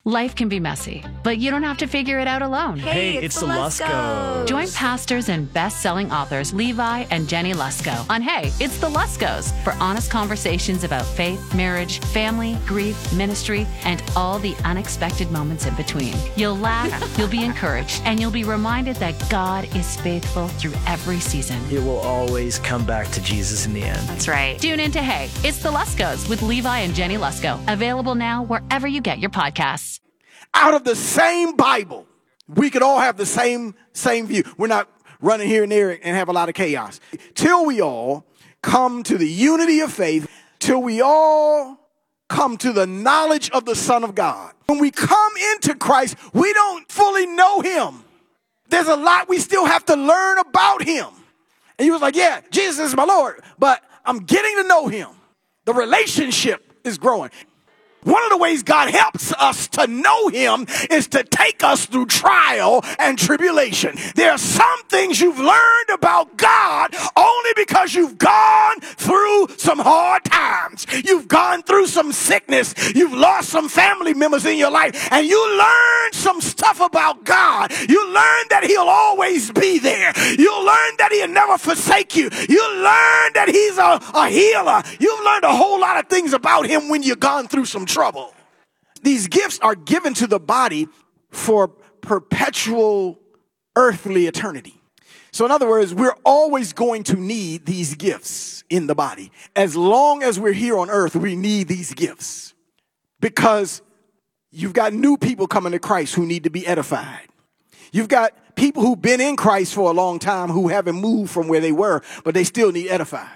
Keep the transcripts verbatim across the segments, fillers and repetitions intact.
Life can be messy, but you don't have to figure it out alone. Hey, it's, it's the Luskos. Join pastors and best-selling authors Levi and Jenny Lusko on Hey, It's the Luskos for honest conversations about faith, marriage, family, grief, ministry, and all the unexpected moments in between. You'll laugh, you'll be encouraged, and you'll be reminded that God is faithful through every season. It will always come back to Jesus in the end. That's right. Tune in to Hey, It's the Luskos with Levi and Jenny Lusko. Available now wherever you get your podcasts. Out of the same Bible, we could all have the same same view. We're not running here and there and have a lot of chaos. Till we all come to the unity of faith, till we all come to the knowledge of the Son of God. When we come into Christ, we don't fully know him. There's a lot we still have to learn about him. And he was like, yeah, Jesus is my Lord, but I'm getting to know him. The relationship is growing. One of the ways God helps us to know him is to take us through trial and tribulation. There are some things you've learned about God only because you've gone through some hard times. You've gone through some sickness. You've lost some family members in your life, and you learned some stuff about God. You learned that he'll always be there. You learned that he'll never forsake you. You learned that he's a, a healer. You've learned a whole lot of things about him when you've gone through some trouble. These gifts are given to the body for perpetual earthly eternity. So in other words, we're always going to need these gifts in the body. As long as we're here on earth, we need these gifts because you've got new people coming to Christ who need to be edified. You've got people who've been in Christ for a long time who haven't moved from where they were, but they still need edified.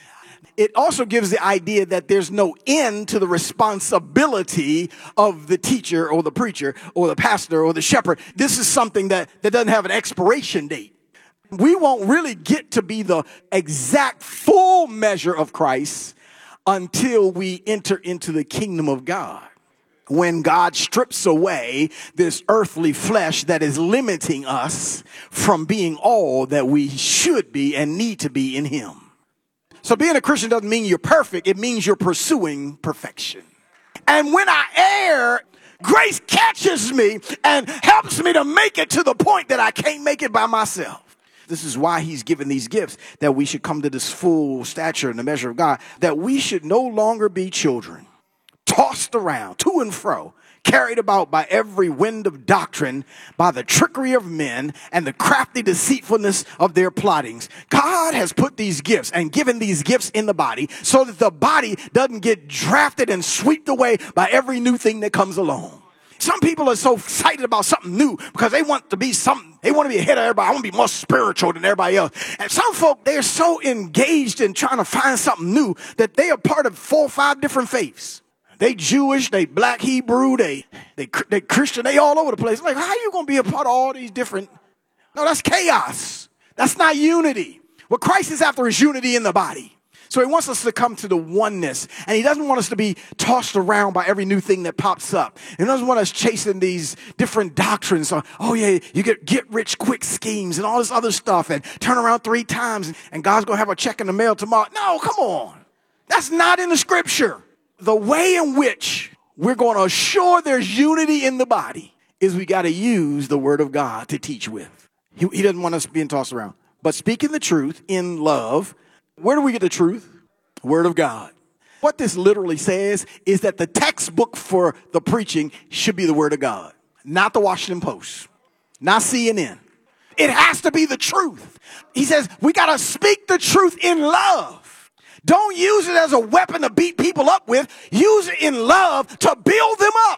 It also gives the idea that there's no end to the responsibility of the teacher or the preacher or the pastor or the shepherd. This is something that, that doesn't have an expiration date. We won't really get to be the exact full measure of Christ until we enter into the kingdom of God. When God strips away this earthly flesh that is limiting us from being all that we should be and need to be in him. So being a Christian doesn't mean you're perfect. It means you're pursuing perfection. And when I err, grace catches me and helps me to make it to the point that I can't make it by myself. This is why he's given these gifts, that we should come to this full stature and the measure of God, that we should no longer be children, tossed around to and fro, carried about by every wind of doctrine, by the trickery of men and the crafty deceitfulness of their plottings. God has put these gifts and given these gifts in the body so that the body doesn't get drafted and swept away by every new thing that comes along. Some people are so excited about something new because they want to be something. They want to be ahead of everybody. I want to be more spiritual than everybody else. And some folk, they're so engaged in trying to find something new that they are part of four or five different faiths. They Jewish, they black Hebrew, they, they, they Christian, they all over the place. Like, how are you going to be a part of all these different? No, that's chaos. That's not unity. What Christ is after is unity in the body. So he wants us to come to the oneness, and he doesn't want us to be tossed around by every new thing that pops up. He doesn't want us chasing these different doctrines. So, oh yeah, you get get rich quick schemes and all this other stuff and turn around three times and, and God's going to have a check in the mail tomorrow. No, come on. That's not in the scripture. The way in which we're going to assure there's unity in the body is we got to use the word of God to teach with. He, he doesn't want us being tossed around. But speaking the truth in love, where do we get the truth? Word of God. What this literally says is that the textbook for the preaching should be the word of God, not the Washington Post, not C N N. It has to be the truth. He says we got to speak the truth in love. Don't use it as a weapon to beat people up with. Use it in love to build them up,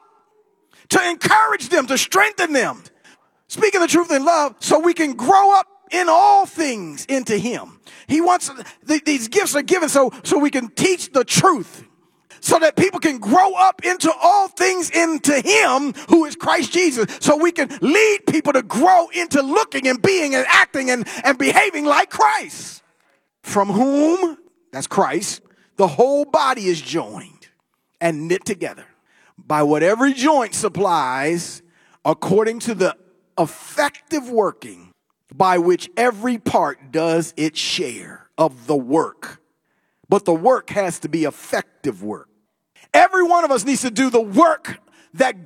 to encourage them, to strengthen them. Speaking the truth in love so we can grow up in all things into him. He wants, th- these gifts are given so, so we can teach the truth, so that people can grow up into all things into him who is Christ Jesus. So we can lead people to grow into looking and being and acting and, and behaving like Christ. From whom, that's Christ, the whole body is joined and knit together by what every joint supplies according to the effective working by which every part does its share of the work. But the work has to be effective work. Every one of us needs to do the work that